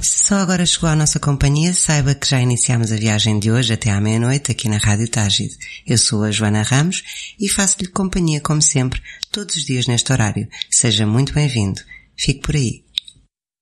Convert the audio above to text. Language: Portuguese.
Se só agora chegou à nossa companhia, saiba que já iniciamos a viagem de hoje até à meia-noite aqui na Rádio Tágide. Eu sou a Joana Ramos e faço-lhe companhia como sempre, todos os dias neste horário. Seja muito bem-vindo. Fique por aí.